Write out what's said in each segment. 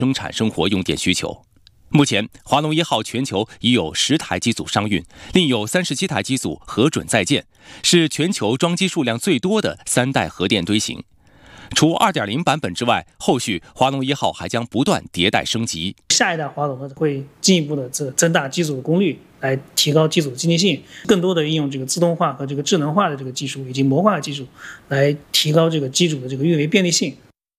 生产生活用电需求。目前，华龙1号全球已有10台机组商运，另有37台机组核准在建，是全球装机数量最多的3代核电堆型。除 2.0 版本之外，后续华龙1号还将不断迭代升级。 下一代华龙会进一步的增大机组的功率，来提高机组的经济性，更多的应用自动化和智能化的技术以及模块技术，来提高机组的运维便利性。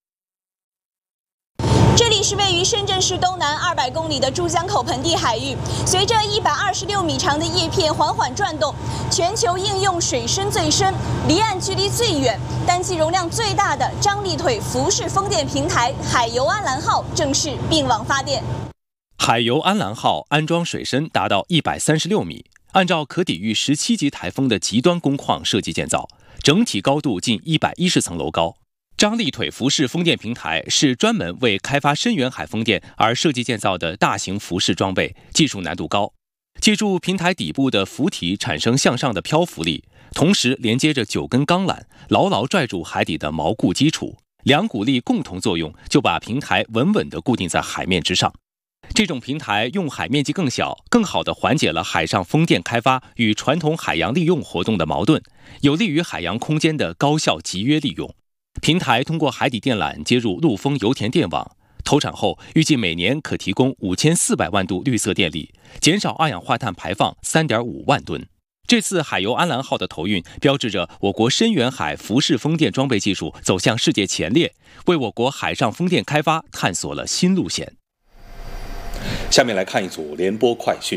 这里是位于深圳市东南200公里的珠江口盆地海域，随着126米长的叶片缓缓转动，全球应用水深最深、离岸距离最远、单机容量最大的张力腿浮式风电平台海游安澜号正式并网发电。 海游安澜号安装水深达到136米，按照可抵御17级台风的极端工况设计建造，整体高度近110层楼高。张力腿浮式风电平台是专门为开发深远海风电而设计建造的大型浮式装备，技术难度高。借助平台底部的浮体产生向上的漂浮力，同时连接着9根钢缆，牢牢拽住海底的锚固基础，两股力共同作用，就把平台稳稳地固定在海面之上。这种平台用海面积更小，更好地缓解了海上风电开发与传统海洋利用活动的矛盾，有利于海洋空间的高效集约利用。平台通过海底电缆接入陆丰油田电网，投产后预计每年可提供5400万度绿色电力，减少二氧化碳排放3.5万吨。这次海游安澜号的投运，标志着我国深远海浮式风电装备技术走向世界前列，为我国海上风电开发探索了新路线。 下面来看一组联播快讯。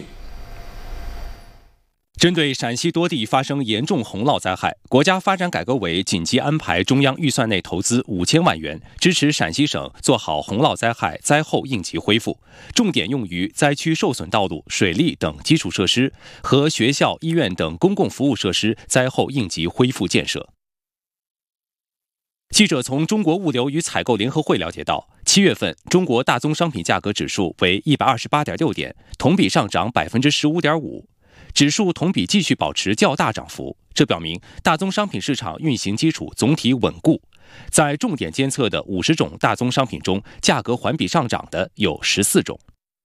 针对陕西多地发生严重洪涝灾害，国家发展改革委紧急安排中央预算内投资5000万元，支持陕西省做好洪涝灾害灾后应急恢复，重点用于灾区受损道路、水利等基础设施和学校、医院等公共服务设施灾后应急恢复建设。记者从中国物流与采购联合会了解到，7月份中国大宗商品价格指数为128.6点，同比上涨15.5%。指数同比继续保持较大涨幅，这表明大宗商品市场运行基础总体稳固。在重点监测的50种大宗商品中，价格环比上涨的有14种。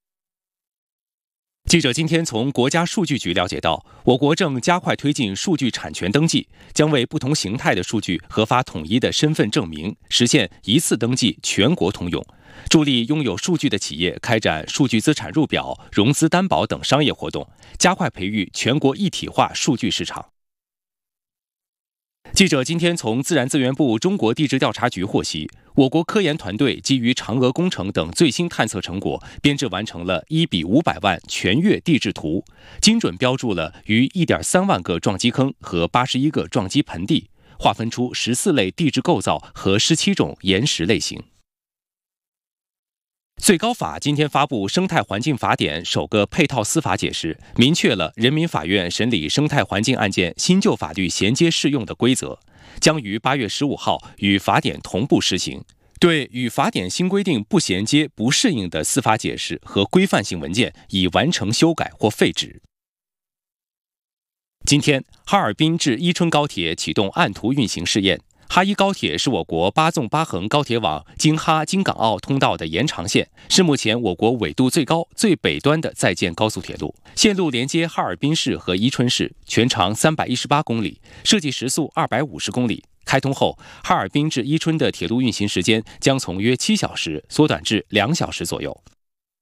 记者今天从国家数据局了解到，我国正加快推进数据产权登记，将为不同形态的数据核发统一的身份证明，实现一次登记全国通用，助力拥有数据的企业开展数据资产入表、融资担保等商业活动，加快培育全国一体化数据市场。记者今天从自然资源部中国地质调查局获悉，我国科研团队基于嫦娥工程等最新探测成果，编制完成了1:500万全月地质图，精准标注了逾1.3万个撞击坑和81个撞击盆地，划分出14类地质构造和17种岩石类型。最高法今天发布《生态环境法典》首个配套司法解释，明确了人民法院审理生态环境案件新旧法律衔接适用的规则，将于8月15号与法典同步施行。对与法典新规定不衔接、不适应的司法解释和规范性文件，已完成修改或废止。今天，哈尔滨至伊春高铁启动按图运行试验。哈伊高铁是我国8纵8横高铁网京哈京港澳通道的延长线，是目前我国纬度最高、最北端的在建高速铁路。线路连接哈尔滨市和伊春市，全长318公里，设计时速250公里。开通后，哈尔滨至伊春的铁路运行时间将从约7小时缩短至2小时左右。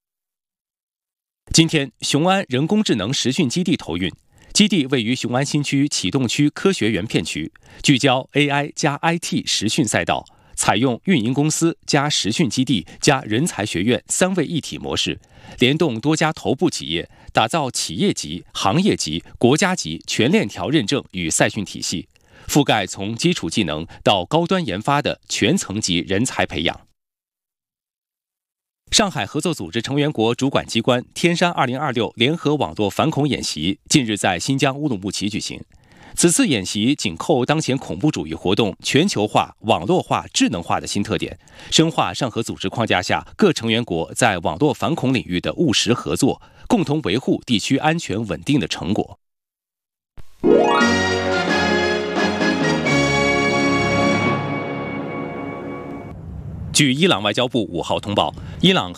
今天，雄安人工智能实训基地投运。基地位于雄安新区启动区科学园片区，聚焦 AI 加 IT 实训赛道，采用运营公司加实训基地加人才学院3位一体模式，联动多家头部企业，打造企业级、行业级、国家级全链条认证与赛训体系，覆盖从基础技能到高端研发的全层级人才培养。上海合作组织成员国主管机关天山2026联合网络反恐演习近日在新疆乌鲁木齐举行。此次演习紧扣当前恐怖主义活动全球化、网络化、智能化的新特点，深化上合组织框架下各成员国在网络反恐领域的务实合作，共同维护地区安全稳定的成果。 据伊朗外交部5号通报，伊朗